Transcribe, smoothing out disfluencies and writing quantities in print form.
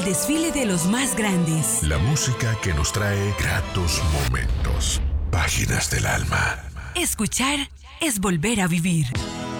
El desfile de los más grandes. La música que nos trae gratos momentos. Páginas del alma. Escuchar es volver a vivir.